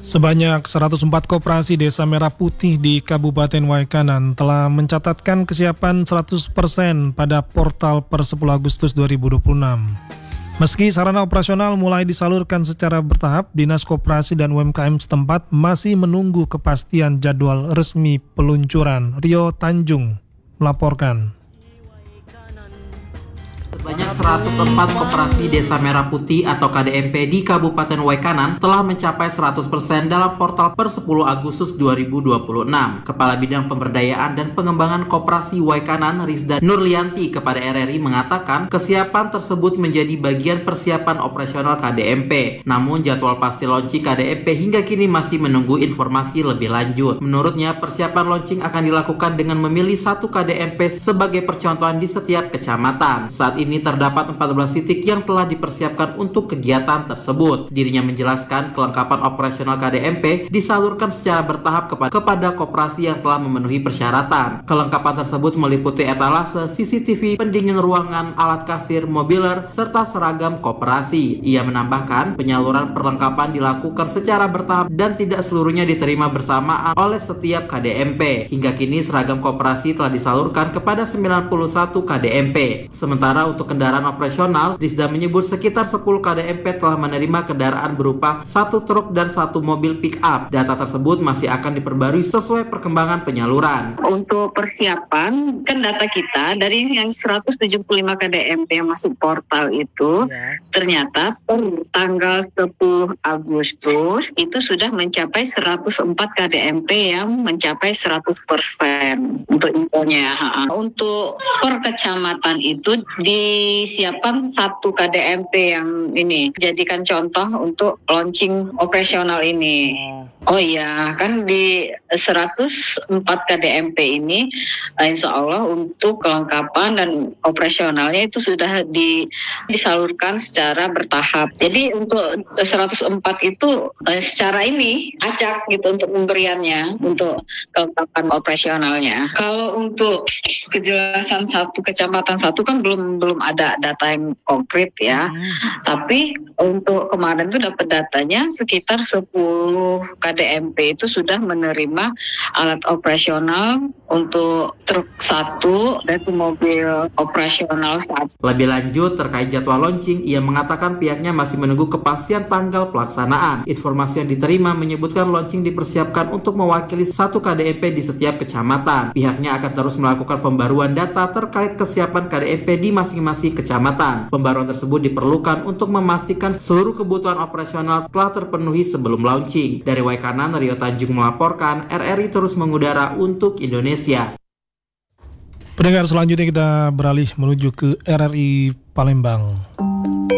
Sebanyak 104 koperasi Desa Merah Putih di Kabupaten Waikanan telah mencatatkan kesiapan 100% pada portal per 10 Agustus 2026. Meski sarana operasional mulai disalurkan secara bertahap, Dinas Koperasi dan UMKM setempat masih menunggu kepastian jadwal resmi peluncuran. Rio Tanjung melaporkan. Sebanyak 104 koperasi Desa Merah Putih atau KDMP di Kabupaten Waikanan telah mencapai 100% dalam portal per 10 Agustus 2026. Kepala Bidang Pemberdayaan dan Pengembangan Koperasi Waikanan Rizda Nurlianti kepada RRI mengatakan kesiapan tersebut menjadi bagian persiapan operasional KDMP. Namun jadwal pasti launching KDMP hingga kini masih menunggu informasi lebih lanjut. Menurutnya persiapan launching akan dilakukan dengan memilih satu KDMP sebagai percontohan di setiap kecamatan. Saat ini terdapat 14 titik yang telah dipersiapkan untuk kegiatan tersebut. Dirinya menjelaskan kelengkapan operasional KDMP disalurkan secara bertahap kepada koperasi yang telah memenuhi persyaratan. Kelengkapan tersebut meliputi etalase, CCTV, pendingin ruangan, alat kasir, mobiler, serta seragam koperasi. Ia menambahkan penyaluran perlengkapan dilakukan secara bertahap dan tidak seluruhnya diterima bersamaan oleh setiap KDMP. Hingga kini seragam koperasi telah disalurkan kepada 91 KDMP. Sementara untuk kendaraan operasional, Rizda menyebut sekitar 10 KDMP telah menerima kendaraan berupa 1 truk dan 1 mobil pick-up. Data tersebut masih akan diperbarui sesuai perkembangan penyaluran. Untuk persiapan, kan data kita dari yang 175 KDMP yang masuk portal itu, ternyata per tanggal 10 Agustus itu sudah mencapai 104 KDMP yang mencapai 100% untuk infonya. Untuk per kecamatan itu disiapkan 1 KDMP yang ini jadikan contoh untuk launching operasional ini. Oh iya, kan di 104 KDMP ini insya Allah untuk kelengkapan dan operasionalnya itu sudah disalurkan secara bertahap. Jadi untuk 104 itu secara ini acak gitu untuk pemberiannya, untuk kelengkapan operasionalnya. Kalau untuk kejelasan satu kecamatan satu kan belum ada data yang konkret ya. Tapi untuk kemarin itu dapat datanya sekitar 10 KDMP itu sudah menerima alat operasional untuk truk 1 dan mobil operasional 1. Lebih lanjut terkait jadwal launching, ia mengatakan pihaknya masih menunggu kepastian tanggal pelaksanaan. Informasi yang diterima menyebutkan launching dipersiapkan untuk mewakili 1 KDMP di setiap kecamatan. Pihaknya akan terus melakukan pembaruan data terkait kesiapan KDMP di masing-masing kecamatan. Pembaruan tersebut diperlukan untuk memastikan seluruh kebutuhan operasional telah terpenuhi sebelum launching. Dari Waikanan, Rio Tanjung melaporkan, RRI terus mengudara untuk Indonesia. Pendengar, selanjutnya kita beralih menuju ke RRI Palembang.